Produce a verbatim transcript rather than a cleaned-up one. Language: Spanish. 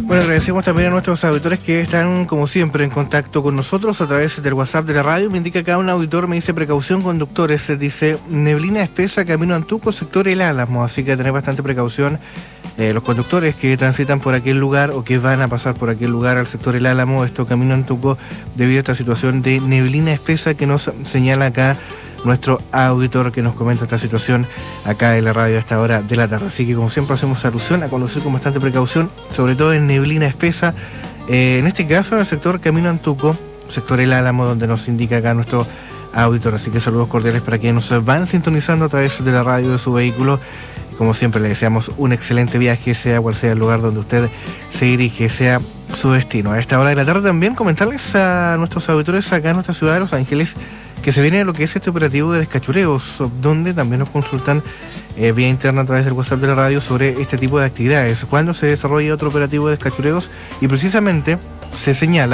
Bueno, agradecemos también a nuestros auditores que están, como siempre, en contacto con nosotros a través del WhatsApp de la radio. Me indica acá un auditor, me dice precaución conductores, dice neblina espesa, camino Antuco, sector El Álamo, así que tener bastante precaución eh, los conductores que transitan por aquel lugar o que van a pasar por aquel lugar al sector El Álamo, esto camino Antuco, debido a esta situación de neblina espesa que nos señala acá nuestro auditor que nos comenta esta situación acá en la radio a esta hora de la tarde. Así que como siempre hacemos alusión a conducir con bastante precaución, sobre todo en neblina espesa, eh, en este caso en el sector Camino Antuco, sector El Álamo, donde nos indica acá nuestro auditor. Así que saludos cordiales para quienes nos van sintonizando a través de la radio de su vehículo. Como siempre le deseamos un excelente viaje, sea cual sea el lugar donde usted se dirige, sea su destino. A esta hora de la tarde también comentarles a nuestros auditores acá en nuestra ciudad de Los Ángeles que se viene lo que es este operativo de descachureos, donde también nos consultan eh, vía interna a través del WhatsApp de la radio sobre este tipo de actividades. Cuando se desarrolla otro operativo de descachureos y precisamente se señala